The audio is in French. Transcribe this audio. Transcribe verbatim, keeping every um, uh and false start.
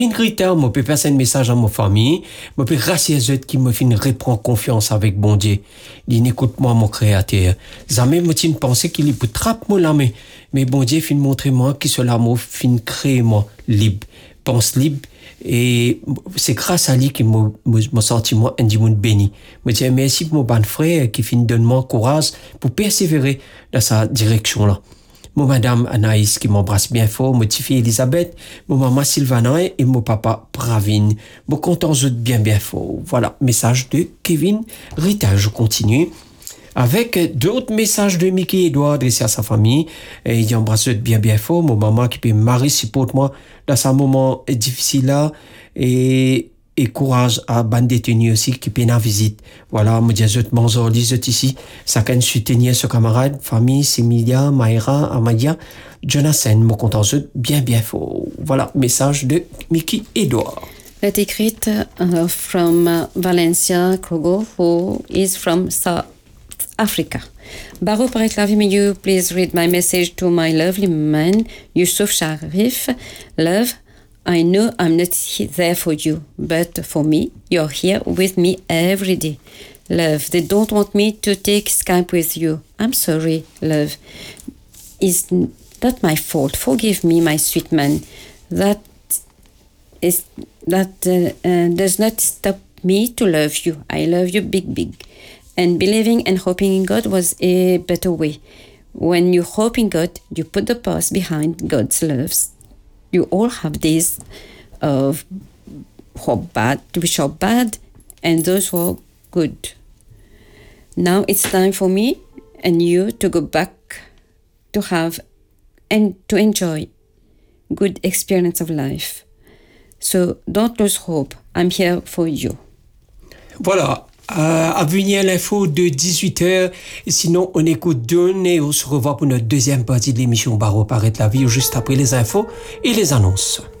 Une grita, moi, peux passer un message à ma famille, moi, peux remercier les autres qui me font reprendre confiance avec bon Dieu. Ils écoute-moi, mon créateur. Jamais me tient penser qu'il peut trapper moi là, mais, mais bon Dieu fin montrer moi qui cela m'a fin créer moi libre, pense libre. Et c'est grâce à lui que me, me, me senti moi un dimanche béni. Me dis merci pour mon bon frère qui fin donne moi courage pour persévérer dans sa direction là. Mon madame Anaïs qui m'embrasse bien fort, mon petit fille Elisabeth, mon maman Sylvana et mon papa Pravin. Mon content je bien bien fort. Voilà, message de Kevin Rita. Je continue avec d'autres messages de Mickey Edouard adressés à sa famille. Et il embrasse bien bien fort. Mon maman qui peut Marie supporte moi dans ce moment difficile là. Et et courage à bande détenue aussi qui peine en visite. Voilà, me dis je mangeons lisent ici, chacun soutenir ce camarade, famille, Semilia, Maïra, Amadia, Jonathan, mon content bien bien fort. Voilà, message de Mickey Edouard. Let écrite uh, from uh, Valencia, Kogo, who is from South Africa. Baro Paret Lavi, may you please read my message to my lovely man, Yusuf Sharif. Love, I know I'm not there for you, but for me, you're here with me every day. Love, they don't want me to take Skype with you. I'm sorry, love. It's not my fault. Forgive me, my sweet man. That is that uh, uh, does not stop me to love you. I love you big, big. And believing and hoping in God was a better way. When you hope in God, you put the past behind God's loves. You all have days of hope bad, which are bad, and those who are good. Now it's time for me and you to go back to have and to enjoy good experience of life. So don't lose hope. I'm here for you. Voilà. Euh, à venir l'info de dix-huit heures. Sinon, on écoute Dune et on se revoit pour notre deuxième partie de l'émission Barreau paraître la vie juste après les infos et les annonces.